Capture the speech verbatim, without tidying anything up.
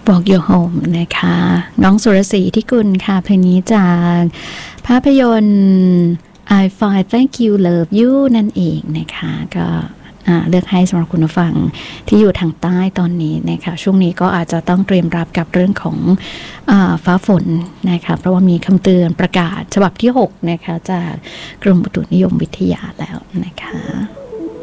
Walk Your Home นะคะน้องสุรศรีที่กุลค่ะเพลงนี้จากภาพยนตร์ I Find Thank You Love You นั่นเองนะคะก็เลือกให้สำหรับคุณผู้ฟังที่อยู่ทางใต้ตอนนี้นะคะช่วงนี้ก็อาจจะต้องเตรียมรับกับเรื่องของอ่าฟ้าฝนนะคะเพราะว่ามีคำเตือนประกาศฉบับที่หกนะคะจากกรมอุตุนิยมวิทยาแล้วนะคะ